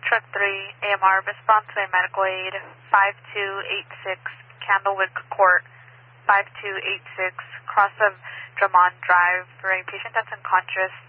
Truck 3, AMR, response to a medical aid, 5286 Candlewick Court, 5286, cross of Drummond Drive, for a patient that's unconscious,